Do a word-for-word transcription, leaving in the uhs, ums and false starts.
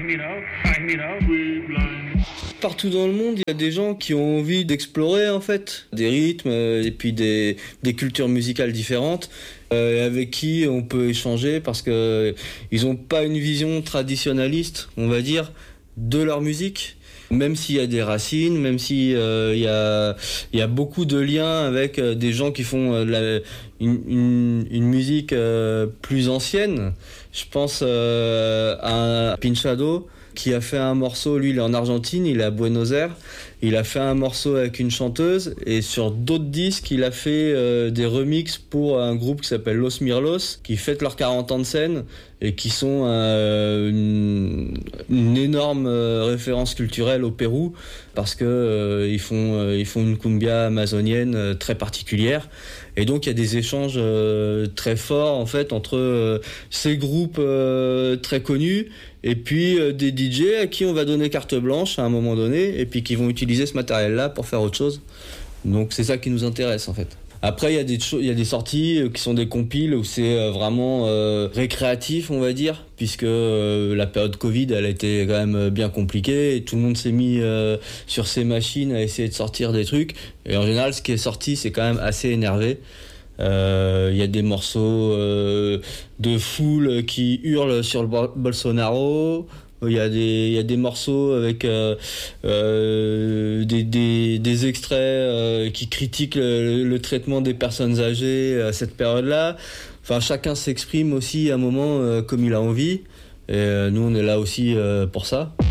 Partout dans le monde, il y a des gens qui ont envie d'explorer en fait des rythmes euh, et puis des, des cultures musicales différentes euh, avec qui on peut échanger parce que euh, ils ont pas une vision traditionnaliste, on va dire, de leur musique. Même s'il y a des racines, même s'il euh, y a il y a beaucoup de liens avec euh, des gens qui font euh, la, une, une, une musique euh, plus ancienne. Je pense euh, à Pinchado qui a fait un morceau, lui il est en Argentine, il est à Buenos Aires, il a fait un morceau avec une chanteuse et sur d'autres disques il a fait euh, des remixes pour un groupe qui s'appelle Los Mirlos qui fête leurs quarante ans de scène et qui sont euh, une, une énorme euh, référence culturelle au Pérou parce que euh, ils font euh, ils font une cumbia amazonienne euh, très particulière et donc il y a des échanges euh, très forts en fait entre euh, ces groupes euh, très connus et puis euh, des D J à qui on va donner carte blanche à un moment donné et puis qui vont utiliser ce matériel-là pour faire autre chose. Donc c'est ça qui nous intéresse en fait. Après il y a des cho- il y a des sorties qui sont des compiles où c'est vraiment euh, récréatif on va dire puisque euh, la période Covid elle a été quand même bien compliquée et tout le monde s'est mis euh, sur ses machines à essayer de sortir des trucs et en général ce qui est sorti c'est quand même assez énervé. Il euh, y a des morceaux euh, de foule qui hurlent sur le Bolsonaro. Il y a des il y a des morceaux avec euh, euh, des, des des extraits euh, qui critiquent le, le traitement des personnes âgées à cette période-là. Enfin, chacun s'exprime aussi à un moment euh, comme il a envie. Et euh, nous, on est là aussi euh, pour ça.